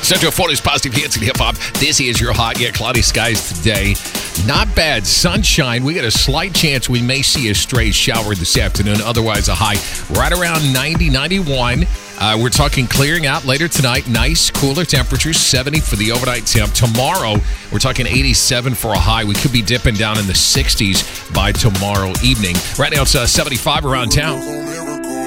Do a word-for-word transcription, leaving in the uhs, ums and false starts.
Central Florida's positive hits and hip hop. This is your hot yet cloudy skies today. Not bad. Sunshine. We got a slight chance we may see a stray shower this afternoon. Otherwise, a high right around ninety, ninety-one. Uh, we're talking clearing out later tonight. Nice, cooler temperatures. seventy for the overnight temp. Tomorrow, we're talking eighty-seven for a high. We could be dipping down in the sixties by tomorrow evening. Right now, it's uh, seventy-five around town.